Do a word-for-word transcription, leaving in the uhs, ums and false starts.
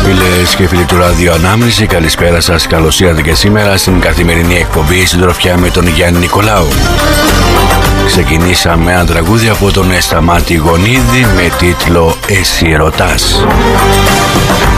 Φίλες και φίλοι του Ράδιο Ανάμνηση, καλησπέρα σας. Καλώς ήρθατε και σήμερα στην καθημερινή εκπομπή Συντροφιά με τον Γιάννη Νικολάου. Ξεκινήσαμε ένα τραγούδι από τον Σταμάτη Γονίδη με τίτλο «Εσύ ρωτάς».